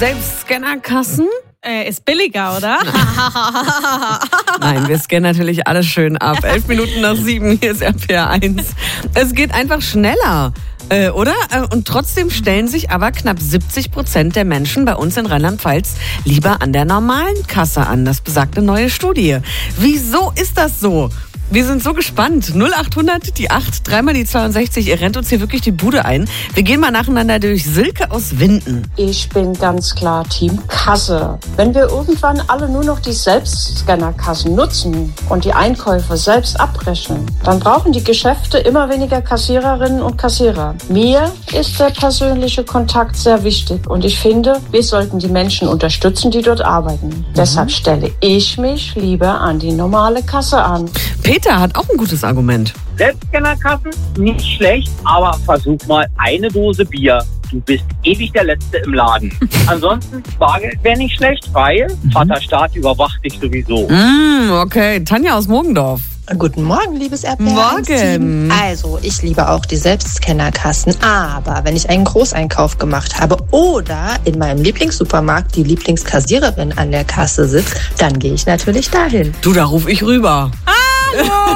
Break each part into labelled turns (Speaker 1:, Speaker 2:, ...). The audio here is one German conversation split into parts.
Speaker 1: Selbstscannerkassen?
Speaker 2: Ist billiger, oder?
Speaker 1: Nein, wir scannen natürlich alles schön ab. 11 Minuten nach 7, hier ist RPR1. Es geht einfach schneller. Oder? Und trotzdem stellen sich aber knapp 70% der Menschen bei uns in Rheinland-Pfalz lieber an der normalen Kasse an. Das besagt eine neue Studie. Wieso ist das so? Wir sind so gespannt. 0800, die 8, dreimal die 62. Ihr rennt uns hier wirklich die Bude ein. Wir gehen mal nacheinander durch. Silke aus Winden.
Speaker 3: Ich bin ganz klar Team Kasse. Wenn wir irgendwann alle nur noch die Selbstscannerkassen nutzen und die Einkäufe selbst abrechnen, dann brauchen die Geschäfte immer weniger Kassiererinnen und Kassierer. Mir ist der persönliche Kontakt sehr wichtig und ich finde, wir sollten die Menschen unterstützen, die dort arbeiten. Deshalb stelle ich mich lieber an die normale Kasse an.
Speaker 1: Peter hat auch ein gutes Argument.
Speaker 4: Selbstscannerkassen, nicht schlecht, aber versuch mal eine Dose Bier. Du bist ewig der Letzte im Laden. Ansonsten, Bargeld wäre nicht schlecht, weil Vater Staat überwacht dich sowieso.
Speaker 1: Okay, Tanja aus Mogendorf.
Speaker 5: Guten Morgen, liebes RPR.
Speaker 1: Morgen.
Speaker 5: Also, ich liebe auch die Selbstscannerkassen, aber wenn ich einen Großeinkauf gemacht habe oder in meinem Lieblingssupermarkt die Lieblingskassiererin an der Kasse sitzt, dann gehe ich natürlich dahin.
Speaker 1: Du, da ruf ich rüber.
Speaker 2: Hallo!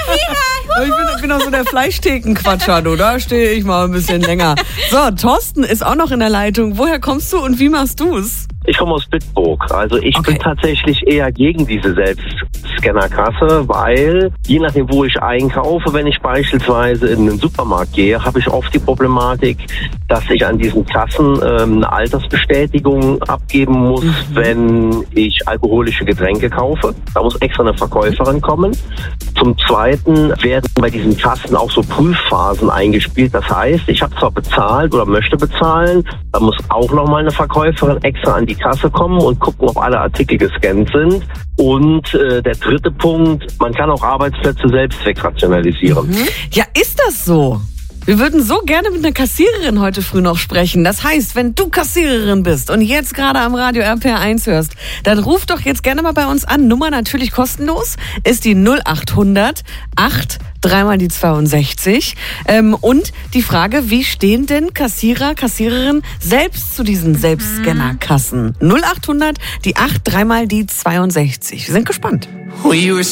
Speaker 1: Ich bin auch so der Fleischthekenquatscher, du. Da stehe ich mal ein bisschen länger. So, Thorsten ist auch noch in der Leitung. Woher kommst du und wie machst du's?
Speaker 6: Ich komme aus Bitburg. Also ich bin tatsächlich eher gegen diese Selbstscannerkasse, weil je nachdem, wo ich einkaufe, wenn ich beispielsweise in den Supermarkt gehe, habe ich oft die Problematik, dass ich an diesen Kassen eine Altersbestätigung abgeben muss, wenn ich alkoholische Getränke kaufe. Da muss extra eine Verkäuferin kommen. Zum Zweiten werden bei diesen Kassen auch so Prüfphasen eingespielt. Das heißt, ich habe zwar bezahlt oder möchte bezahlen, da muss auch nochmal eine Verkäuferin extra an die Kasse kommen und gucken, ob alle Artikel gescannt sind. Und der dritte Punkt, man kann auch Arbeitsplätze selbst wegrationalisieren.
Speaker 1: Ja, ist das so? Wir würden so gerne mit einer Kassiererin heute früh noch sprechen. Das heißt, wenn du Kassiererin bist und jetzt gerade am Radio RPR1 hörst, dann ruf doch jetzt gerne mal bei uns an. Nummer natürlich kostenlos, ist die 0800 8 dreimal die 62. Und die Frage, wie stehen denn Kassierer, Kassiererinnen selbst zu diesen Selbstscannerkassen? 0800, die 8 dreimal die 62. Wir sind gespannt.